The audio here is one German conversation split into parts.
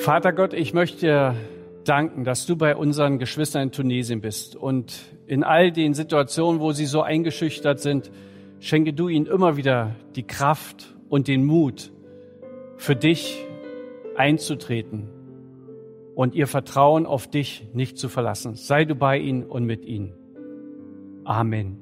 Vater Gott, ich möchte dir danken, dass du bei unseren Geschwistern in Tunesien bist und in all den Situationen, wo sie so eingeschüchtert sind, schenke du ihnen immer wieder die Kraft und den Mut, für dich einzutreten und ihr Vertrauen auf dich nicht zu verlassen. Sei du bei ihnen und mit ihnen. Amen.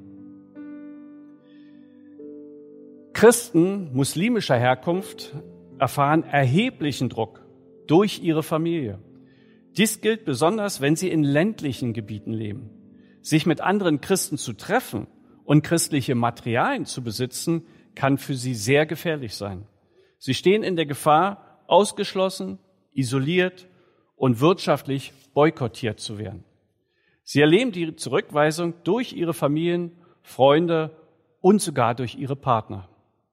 Christen muslimischer Herkunft erfahren erheblichen Druck durch ihre Familie. Dies gilt besonders, wenn sie in ländlichen Gebieten leben. Sich mit anderen Christen zu treffen und christliche Materialien zu besitzen, kann für sie sehr gefährlich sein. Sie stehen in der Gefahr, ausgeschlossen, isoliert und wirtschaftlich boykottiert zu werden. Sie erleben die Zurückweisung durch ihre Familien, Freunde und sogar durch ihre Partner.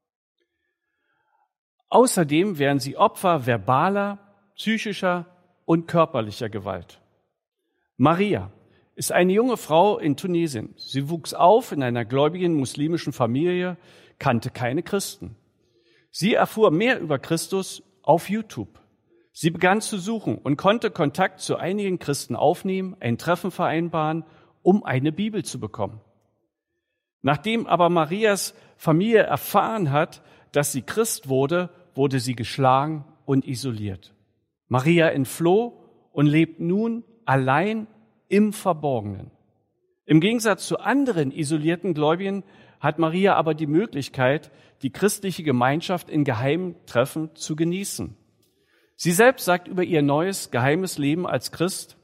Außerdem werden sie Opfer verbaler, psychischer und körperlicher Gewalt. Maria ist eine junge Frau in Tunesien. Sie wuchs auf in einer gläubigen muslimischen Familie, kannte keine Christen. Sie erfuhr mehr über Christus auf YouTube. Sie begann zu suchen und konnte Kontakt zu einigen Christen aufnehmen, ein Treffen vereinbaren, um eine Bibel zu bekommen. Nachdem aber Marias Familie erfahren hat, dass sie Christ wurde, wurde sie geschlagen und isoliert. Maria entfloh und lebt nun allein im Verborgenen. Im Gegensatz zu anderen isolierten Gläubigen hat Maria aber die Möglichkeit, die christliche Gemeinschaft in geheimen Treffen zu genießen. Sie selbst sagt über ihr neues, geheimes Leben als Christ: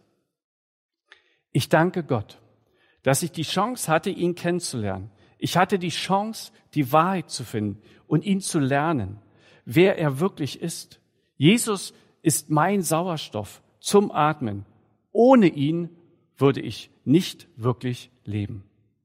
Ich danke Gott, dass ich die Chance hatte, ihn kennenzulernen. Ich hatte die Chance, die Wahrheit zu finden und ihn zu lernen, wer er wirklich ist. Jesus ist mein Sauerstoff zum Atmen. Ohne ihn würde ich nicht wirklich leben.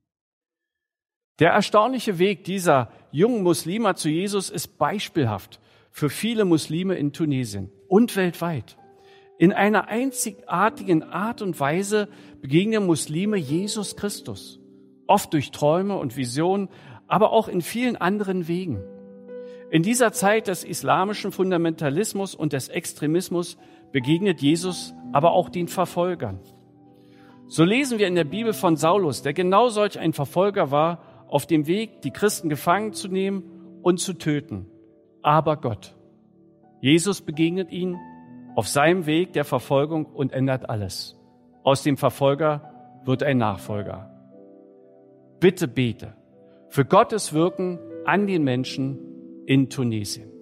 Der erstaunliche Weg dieser jungen Muslime zu Jesus ist beispielhaft für viele Muslime in Tunesien und weltweit. In einer einzigartigen Art und Weise begegnen Muslime Jesus Christus, oft durch Träume und Visionen, aber auch in vielen anderen Wegen. In dieser Zeit des islamischen Fundamentalismus und des Extremismus begegnet Jesus aber auch den Verfolgern. So lesen wir in der Bibel von Saulus, der genau solch ein Verfolger war, auf dem Weg, die Christen gefangen zu nehmen und zu töten. Aber Gott, Jesus begegnet ihnen auf seinem Weg der Verfolgung und ändert alles. Aus dem Verfolger wird ein Nachfolger. Bitte bete für Gottes Wirken an den Menschen in Tunesien.